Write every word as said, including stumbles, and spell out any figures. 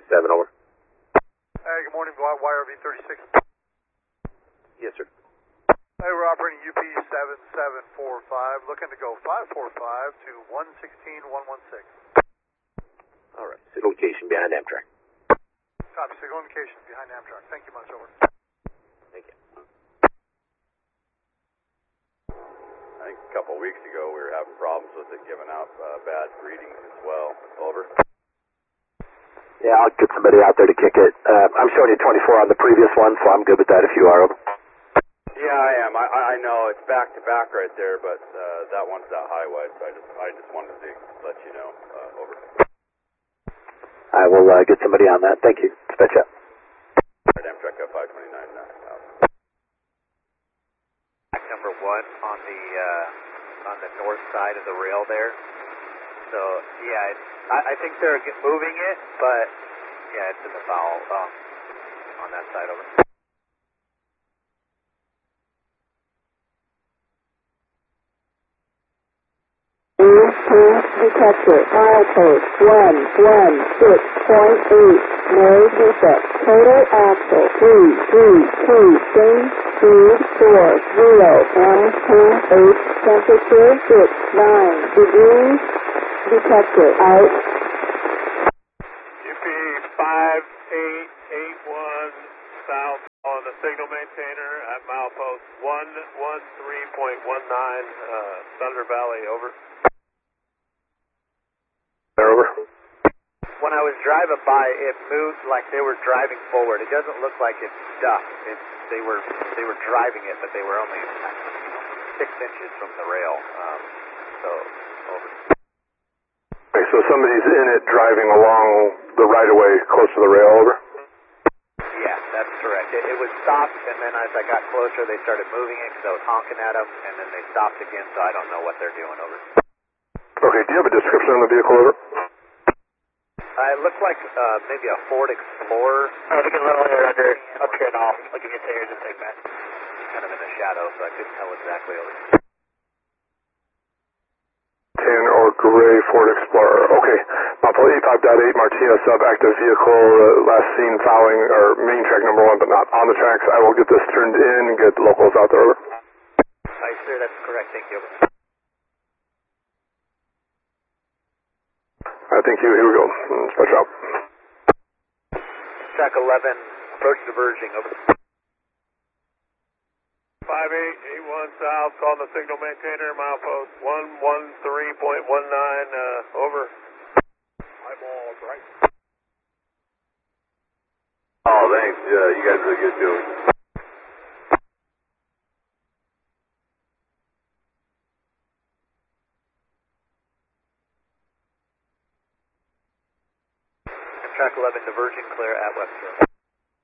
seven, over. Hey, good morning, Y R V thirty-six. Yes, sir. Hey, we're operating U P seven seven four five, looking to go five four five to one sixteen one one six. All right, signal location behind Amtrak. Copy, signal indication behind Amtrak. Thank you much, over. Thank you. I think a couple of weeks ago we were having problems with it giving out uh, bad readings as well. Over. Yeah, I'll get somebody out there to kick it. Uh, I'm showing you twenty-four on the previous one, so I'm good with that if you are, over. Yeah, I am. I, I know it's back to back right there, but uh, that one's that highway, so I just I just wanted to let you know. Uh, over. I will uh, get somebody on that. Thank you. Dispatch out. Amtrak F five twenty-nine. Back number one on the uh, on the north side of the rail there. So yeah, it's, I, I think they're get, moving it, but yeah, it's in the foul um, on that side, over. Detector, milepost one one six point eight, no defect, total axle three three two, change speed four zero, M ten eight, temperature six nine degrees, detector out. U P five eight eight one south on the signal maintainer at milepost one one three point one nine, uh, Thunder Valley, over. They're over. When I was driving by, it moved like they were driving forward. It doesn't look like it's stuck. It's, they were they were driving it, but they were only you know, six inches from the rail. Um, so, over. Okay, so somebody's in it driving along the right-of-way close to the rail, over? Yeah, that's correct. It, it was stopped, and then as I got closer, they started moving it because I was honking at them, and then they stopped again, so I don't know what they're doing, over. Okay, do you have a description of the vehicle, over? Uh, it looked like uh, maybe a Ford Explorer. I think a little hair under, up here and off. I'll give you a taser to take that. Kind of in the shadow, so I couldn't tell exactly. Over. Tan or gray Ford Explorer. Okay, Mapple eighty-five point eight, Martina sub, active vehicle, uh, last seen fouling, or main track number one, but not on the tracks. I will get this turned in and get locals out there, over. Hi, sir, that's correct. Thank you, over. All right, thank you. Here we go. Dispatch out. Track eleven, approach diverging, over. five eight eight one south on the signal maintainer, milepost one one three point one nine, uh, over. Eyeballs, right? Oh, thanks. Uh, you guys are good too. Track eleven, diverging clear at Webster.